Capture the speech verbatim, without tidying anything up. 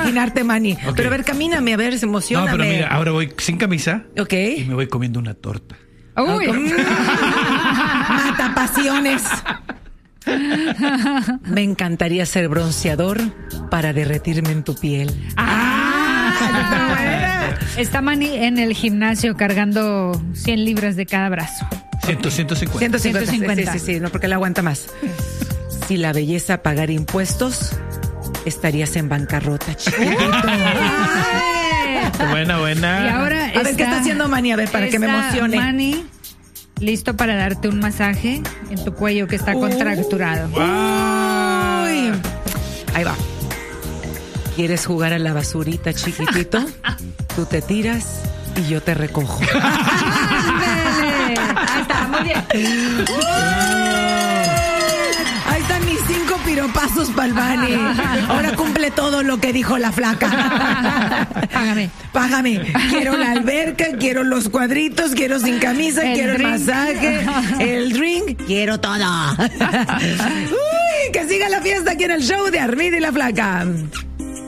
imaginarte, Manny. Okay. Pero a ver, camíname, a ver, emocioname. No, pero mira, ahora voy sin camisa. Ok. Y me voy comiendo una torta. Uy. Mata pasiones. Me encantaría ser bronceador para derretirme en tu piel. Ah, está Manny en el gimnasio cargando cien libras de cada brazo. cien, ciento cincuenta. ciento cincuenta. ciento cincuenta. Sí, sí, sí, no, porque él aguanta más. Si la belleza pagara impuestos, estarías en bancarrota, chiquitito. Buena, buena. Y ahora A ver, está, ¿qué está haciendo Manny? A ver, para que me está emocione. Manny listo para darte un masaje en tu cuello que está Uh. contracturado. Uy. Ahí va. ¿Quieres jugar a la basurita, chiquitito? Tú te tiras y yo te recojo. Ándale. Ahí está, muy bien. Ahí están mis cinco piropazos para el Manny. Ahora cumple todo lo que dijo la flaca. Págame. Págame. Quiero la alberca, quiero los cuadritos, quiero sin camisa, El quiero drink. el masaje, el drink, quiero todo. Uy, que siga la fiesta aquí en el show de Armida y la Flaca.